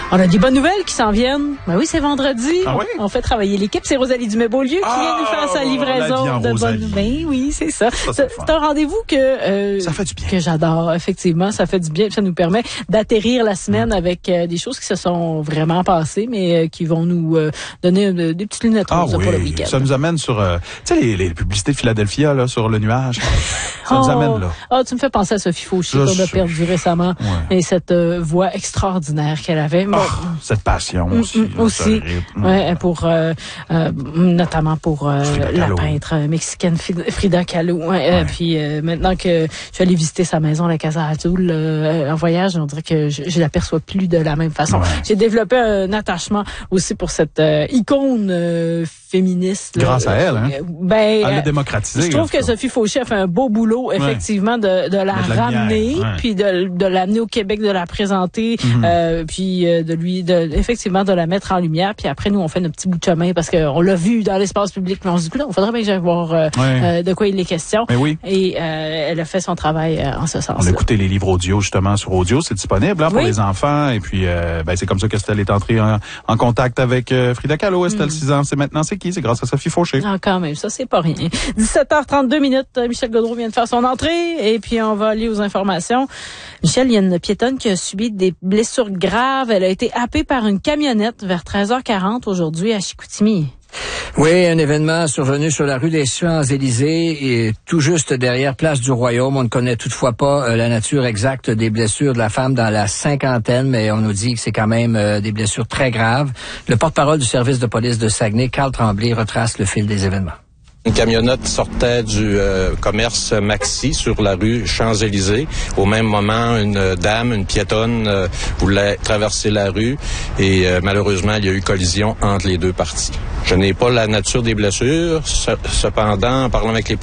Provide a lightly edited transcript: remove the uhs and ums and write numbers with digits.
On a des bonnes nouvelles qui s'en viennent. Ben oui, c'est vendredi. Ah oui? On fait travailler l'équipe. C'est Rosalie Dumais-Beaulieu qui vient nous faire sa livraison de bonnes nouvelles. Ben oui, c'est ça. C'est un rendez-vous que ça fait du bien. Que j'adore. Effectivement, ça fait du bien. Ça nous permet d'atterrir la semaine avec des choses qui se sont vraiment passées, mais qui vont nous donner des petites lunettes roses pour le week-end. Ça nous amène sur, tu sais, les publicités de Philadelphia là, sur le nuage. Ça nous amène là. Ah, tu me fais penser à Sophie Fauché qu'on a perdu récemment. Ouais. Et cette voix extraordinaire qu'elle avait. Bon, cette passion aussi. Ouais, pour notamment pour la peintre mexicaine Frida Kahlo. Puis maintenant que je suis allée visiter sa maison, la Casa Azul, en voyage, on dirait que je l'aperçois plus de la même façon. Ouais. J'ai développé un attachement aussi pour cette icône féministe. Grâce à elle, hein? Ben, elle l'a démocratisée. Je trouve que Sophie Fauché a fait un beau boulot, effectivement, de la ramener, puis de l'amener au Québec, de la présenter, puis effectivement, de la mettre en lumière. Puis après, nous, on fait notre petit bout de chemin parce qu'on l'a vu dans l'espace public. Mais on se dit, il faudrait bien que j'aille voir de quoi il est question. Mais oui. Et elle a fait son travail en ce sens. On a écouté les livres audio, justement, sur audio. C'est disponible pour les enfants. Et puis, c'est comme ça qu'Estelle est entrée en contact avec Frida Kahlo. Estelle, 6 ans. C'est maintenant, c'est qui? C'est grâce à Sophie Fauché. Ah, quand même, ça, c'est pas rien. 17h32 minutes. Michel Gaudreau vient de faire son entrée. Et puis, on va aller aux informations. Michel, il y a une piétonne qui a subi des blessures graves. Elle a été happée par une camionnette vers 13h40 aujourd'hui à Chicoutimi. Oui, un événement survenu sur la rue des Champs-Élysées et tout juste derrière Place du Royaume. On ne connaît toutefois pas la nature exacte des blessures de la femme dans la cinquantaine, mais on nous dit que c'est quand même des blessures très graves. Le porte-parole du service de police de Saguenay, Carl Tremblay, retrace le fil des événements. Une camionnette sortait du commerce Maxi sur la rue Champs-Élysées. Au même moment, une dame, une piétonne, voulait traverser la rue et malheureusement, il y a eu collision entre les deux parties. Je n'ai pas la nature des blessures. Cependant, en parlant avec les